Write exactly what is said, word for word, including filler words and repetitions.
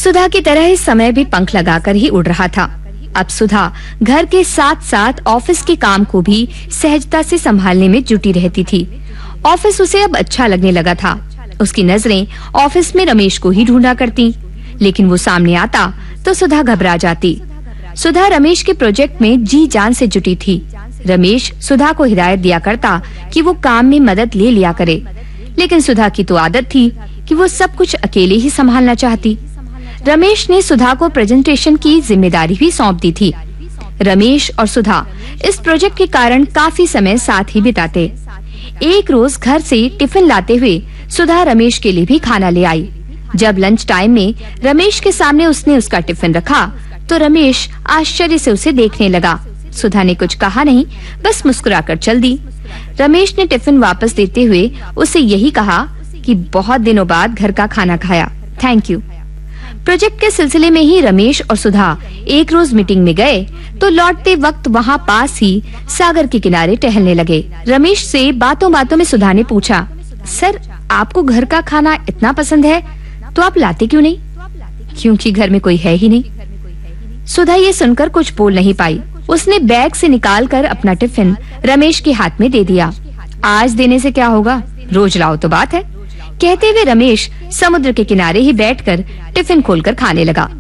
सुधा की तरह इस समय भी पंख लगाकर ही उड़ रहा था। अब सुधा घर के साथ साथ ऑफिस के काम को भी सहजता से संभालने में जुटी रहती थी। ऑफिस उसे अब अच्छा लगने लगा था। उसकी नजरें ऑफिस में रमेश को ही ढूंढा करती, लेकिन वो सामने आता तो सुधा घबरा जाती। सुधा रमेश के प्रोजेक्ट में जी जान से जुटी थी। रमेश सुधा को हिदायत दिया करता कि वो काम में मदद ले लिया करे, लेकिन सुधा की तो आदत थी कि वो सब कुछ अकेले ही संभालना चाहती। रमेश ने सुधा को प्रेजेंटेशन की जिम्मेदारी भी सौंप दी थी। रमेश और सुधा इस प्रोजेक्ट के कारण काफी समय साथ ही बिताते। एक रोज घर से टिफिन लाते हुए सुधा रमेश के लिए भी खाना ले आई। जब लंच टाइम में रमेश के सामने उसने उसका टिफिन रखा तो रमेश आश्चर्य से उसे देखने लगा। सुधा ने कुछ कहा नहीं, बस मुस्कुराकर चल दी। रमेश ने टिफिन वापस देते हुए उसे यही कहा कि बहुत दिनों बाद घर का खाना खाया, थैंक यू। प्रोजेक्ट के सिलसिले में ही रमेश और सुधा एक रोज मीटिंग में गए तो लौटते वक्त वहाँ पास ही सागर के किनारे टहलने लगे। रमेश से बातों बातों में सुधा ने पूछा, सर आपको घर का खाना इतना पसंद है तो आप लाते क्यों नहीं? क्योंकि घर में कोई है ही नहीं। सुधा ये सुनकर कुछ बोल नहीं पाई। उसने बैग से निकालकर अपना टिफिन रमेश के हाथ में दे दिया। आज देने से क्या होगा, रोज लाओ तो बात है। कहते हुए रमेश समुद्र के किनारे ही बैठकर टिफिन खोलकर खाने लगा।